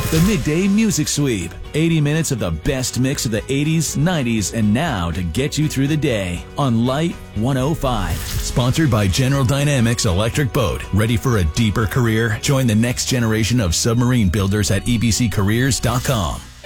The Midday Music Sweep. 80 minutes of the best mix of the 80s, 90s, and now to get you through the day on Light 105. Sponsored by General Dynamics Electric Boat. Ready for a deeper career? Join the next generation of submarine builders at ebccareers.com.